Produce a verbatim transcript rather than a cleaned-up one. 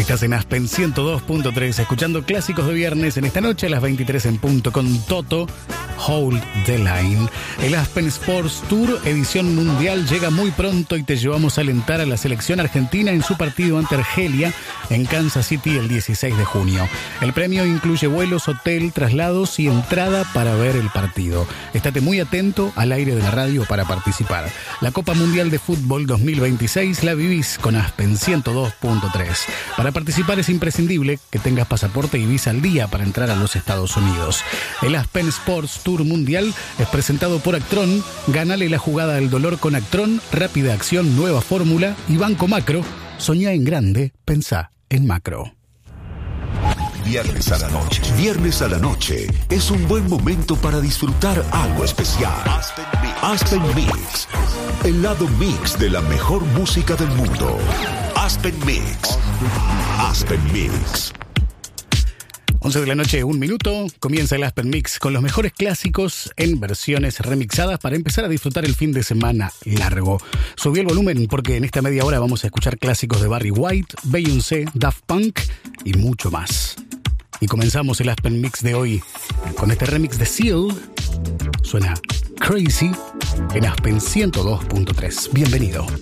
Estás en Aspen ciento dos punto tres, escuchando clásicos de viernes en esta noche a las veintitrés en punto con Toto, Hold the Line. El Aspen Sports Tour edición mundial llega muy pronto y te llevamos a alentar a la selección argentina en su partido ante Argelia en Kansas City el dieciséis de junio. El premio incluye vuelos, hotel, traslados y entrada para ver el partido. Estate muy atento al aire de la radio para participar. La Copa Mundial de Fútbol dos mil veintiséis la vivís con Aspen ciento dos punto tres. Para participar es imprescindible que tengas pasaporte y visa al día para entrar a los Estados Unidos. El Aspen Sports Tour Mundial es presentado por Actron. Ganale la jugada del dolor con Actron, rápida acción, nueva fórmula y Banco Macro. Soñá en grande, pensá en macro. Viernes a la noche. Viernes a la noche es un buen momento para disfrutar algo especial. Aspen Mix. Aspen Mix. El lado mix de la mejor música del mundo. Aspen Mix. Aspen Mix. once de la noche, un minuto. Comienza el Aspen Mix con los mejores clásicos en versiones remixadas para empezar a disfrutar el fin de semana largo. Subí el volumen porque en esta media hora vamos a escuchar clásicos de Barry White, Beyoncé, Daft Punk y mucho más. Y comenzamos el Aspen Mix de hoy con este remix de Seal. Suena Crazy en Aspen ciento dos punto tres. Bienvenido.